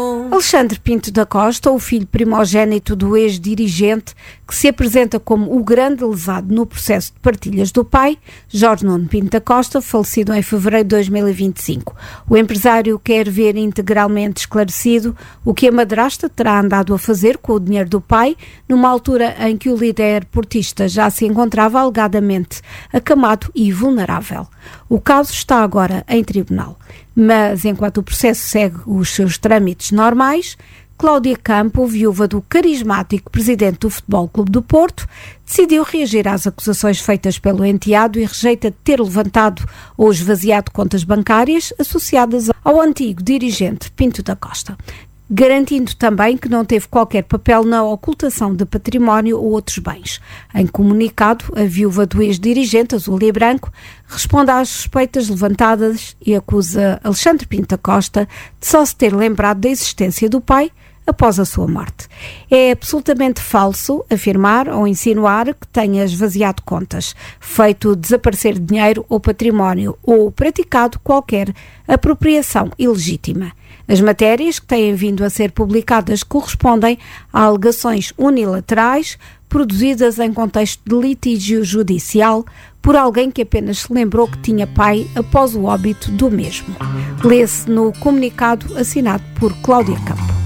Alexandre Pinto da Costa, o filho primogénito do ex-dirigente, que se apresenta como o grande lesado no processo de partilhas do pai, Jorge Nuno Pinto da Costa, falecido em fevereiro de 2025. O empresário quer ver integralmente esclarecido o que a madrasta terá andado a fazer com o dinheiro do pai, numa altura em que o líder portista já se encontrava alegadamente acamado e vulnerável. O caso está agora em tribunal, mas enquanto o processo segue os seus trâmites normais, Cláudia Campo, viúva do carismático presidente do Futebol Clube do Porto, decidiu reagir às acusações feitas pelo enteado e rejeita ter levantado ou esvaziado contas bancárias associadas ao antigo dirigente Pinto da Costa, garantindo também que não teve qualquer papel na ocultação de património ou outros bens. Em comunicado, a viúva do ex-dirigente azul e branco responde às suspeitas levantadas e acusa Alexandre Pinto da Costa de só se ter lembrado da existência do pai após a sua morte. É absolutamente falso afirmar ou insinuar que tenha esvaziado contas, feito desaparecer dinheiro ou património ou praticado qualquer apropriação ilegítima. As matérias que têm vindo a ser publicadas correspondem a alegações unilaterais produzidas em contexto de litígio judicial por alguém que apenas se lembrou que tinha pai após o óbito do mesmo. Lê-se no comunicado assinado por Cláudia Campo.